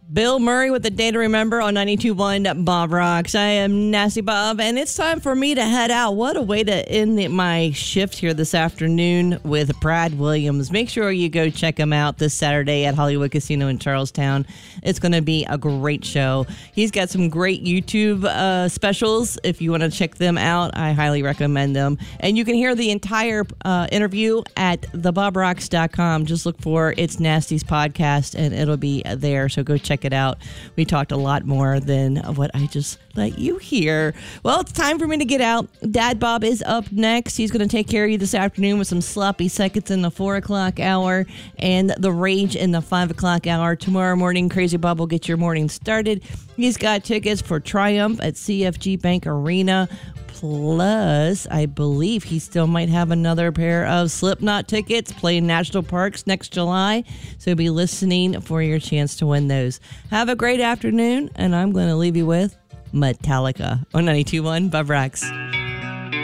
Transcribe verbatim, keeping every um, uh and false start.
Bill Murray with the Day to Remember on ninety-two point one Bob Rocks. I am Nasty Bob, and it's time for me to head out. What a way to end the, my shift here this afternoon with Brad Williams. Make sure you go check him out this Saturday at Hollywood Casino in Charlestown. It's going to be a great show. He's got some great YouTube uh, specials. If you want to check them out, I highly recommend them. And you can hear the entire uh, interview at the bob rocks dot com. Just look for It's Nasty's podcast, and it'll be there. So go check it out. We talked a lot more than what I just let you hear. Well, it's time for me to get out. Dad Bob is up next. He's going to take care of you this afternoon with some sloppy seconds in the four o'clock hour and the rage in the five o'clock hour. Tomorrow morning, Crazy Bob will get your morning started. He's got tickets for Triumph at C F G Bank Arena. Plus, I believe he still might have another pair of Slipknot tickets playing National Parks next July. So be listening for your chance to win those. Have a great afternoon, and I'm going to leave you with Metallica on ninety-two point one Bob Rocks.